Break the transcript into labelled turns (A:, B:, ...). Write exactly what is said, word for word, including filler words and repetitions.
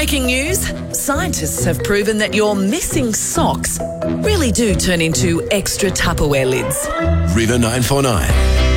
A: Breaking news. Scientists have proven that your missing socks really do turn into extra Tupperware lids.
B: River nine four nine.